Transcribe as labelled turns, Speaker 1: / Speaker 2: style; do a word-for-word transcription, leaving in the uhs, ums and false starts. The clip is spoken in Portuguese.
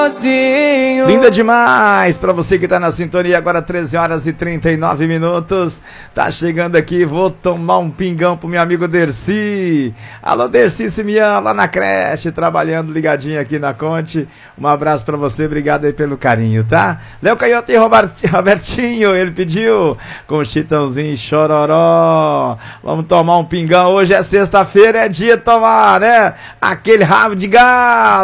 Speaker 1: Linda demais pra você que tá na sintonia. Agora treze horas e trinta e nove minutos. Tá chegando aqui, vou tomar um pingão pro meu amigo Dercy. Alô Dercy Simeão, lá na creche, trabalhando ligadinho aqui na Conte. Um abraço pra você, obrigado aí pelo carinho, tá? Léo Canhoto e Robertinho, ele pediu com Chitãozinho e Chororó. Vamos tomar um pingão, hoje é sexta-feira, é dia de tomar, né? Aquele rabo de galo.